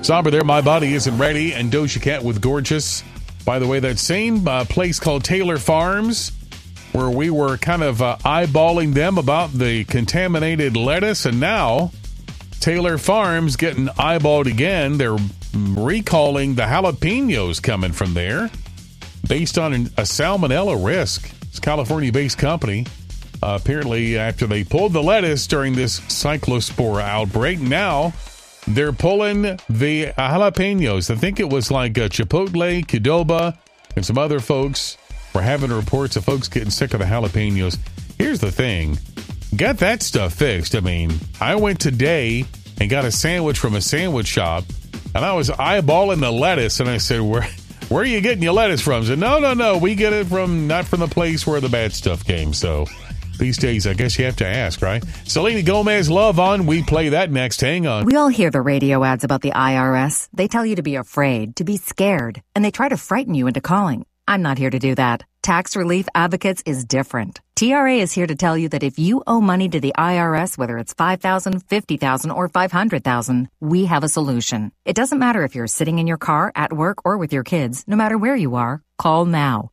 Somber there, My Body Isn't Ready, and Doja Cat with Gorgeous. By the way, that same place called Taylor Farms, where we were kind of eyeballing them about the contaminated lettuce, and now Taylor Farms getting eyeballed again. They're recalling the jalapenos coming from there based on a salmonella risk. It's a California-based company. Apparently, after they pulled the lettuce during this cyclospora outbreak, now they're pulling the jalapenos. I think it was like Chipotle, Qdoba, and some other folks were having reports of folks getting sick of the jalapenos. Here's the thing. Got that stuff fixed. I mean, I went today and got a sandwich from a sandwich shop, and I was eyeballing the lettuce, and I said, where are you getting your lettuce from? I said, no, we get it not from the place where the bad stuff came. So these days, I guess you have to ask, right? Selena Gomez, Love On. We play that next. Hang on. We all hear the radio ads about the IRS. They tell you to be afraid, to be scared, and they try to frighten you into calling. I'm not here to do that. Tax Relief Advocates is different. TRA is here to tell you that if you owe money to the IRS, whether it's $5,000, $50,000, or $500,000, we have a solution. It doesn't matter if you're sitting in your car, at work, or with your kids. No matter where you are, call now.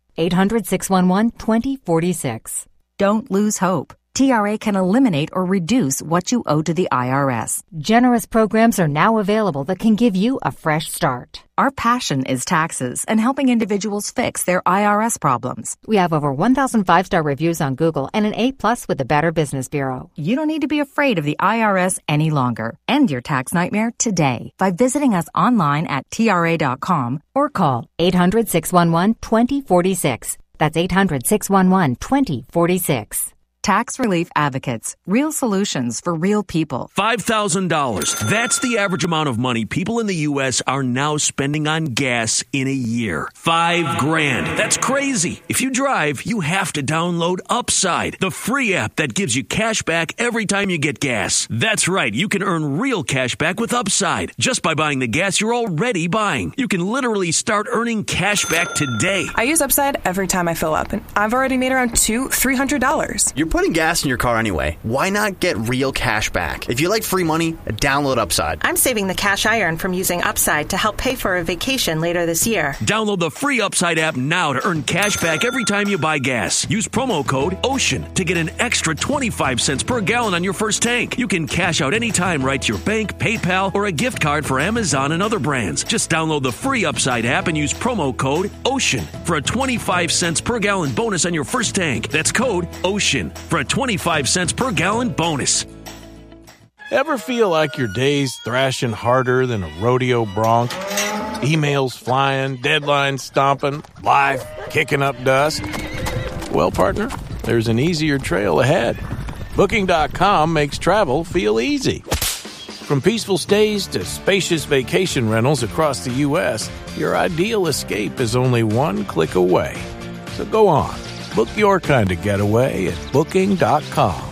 800-611-2046. Don't lose hope. TRA can eliminate or reduce what you owe to the IRS. Generous programs are now available that can give you a fresh start. Our passion is taxes and helping individuals fix their IRS problems. We have over 1,000 5-star reviews on Google and an A+ with the Better Business Bureau. You don't need to be afraid of the IRS any longer. End your tax nightmare today by visiting us online at TRA.com or call 800-611-2046. That's 800-611-2046. Tax Relief Advocates. Real solutions for real people. $5,000. That's the average amount of money people in the U.S. are now spending on gas in a year. $5,000. That's crazy. If you drive, you have to download Upside, the free app that gives you cash back every time you get gas. That's right. You can earn real cash back with Upside just by buying the gas you're already buying. You can literally start earning cash back today. I use Upside every time I fill up, and I've already made around $200-$300. You're putting gas in your car anyway. Why not get real cash back? If you like free money, download Upside. I'm saving the cash I earn from using Upside to help pay for a vacation later this year. Download the free Upside app now to earn cash back every time you buy gas. Use promo code OCEAN to get an extra 25 cents per gallon on your first tank. You can cash out anytime right to your bank, PayPal, or a gift card for Amazon and other brands. Just download the free Upside app and use promo code OCEAN for a 25 cents per gallon bonus on your first tank. That's code OCEAN for a 25 cents per gallon bonus. Ever feel like your day's thrashing harder than a rodeo bronc? Emails flying, deadlines stomping, life kicking up dust? Well, partner, there's an easier trail ahead. Booking.com makes travel feel easy. From peaceful stays to spacious vacation rentals across the U.S., your ideal escape is only one click away. So go on. Book your kind of getaway at Booking.com.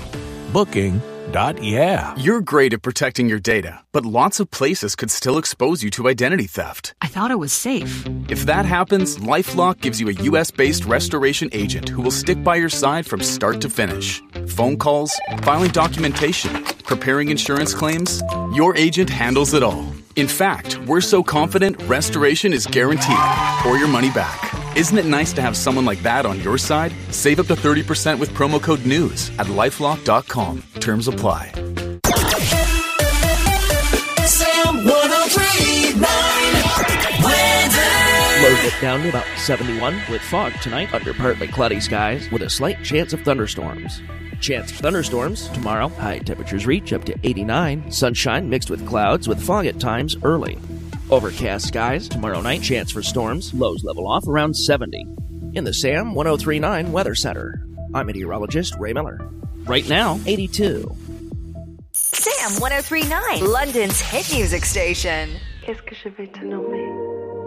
Booking.yeah. You're great at protecting your data, but lots of places could still expose you to identity theft. I thought it was safe. If that happens, LifeLock gives you a U.S.-based restoration agent who will stick by your side from start to finish. Phone calls, filing documentation, preparing insurance claims. Your agent handles it all. In fact, we're so confident restoration is guaranteed or your money back. Isn't it nice to have someone like that on your side? Save up to 30% with promo code NEWS at LifeLock.com. Terms apply. Sam 103.9 weather. Low dip down to about 71 with fog tonight under partly cloudy skies with a slight chance of thunderstorms. Chance of thunderstorms tomorrow. High temperatures reach up to 89. Sunshine mixed with clouds with fog at times early. Overcast skies tomorrow night. Chance for storms. Lows level off around 70. In the Sam 103.9 Weather Center, I'm meteorologist Ray Miller. Right now, 82. Sam 103.9, London's hit music station. Qu'est-ce que je vais te nommer?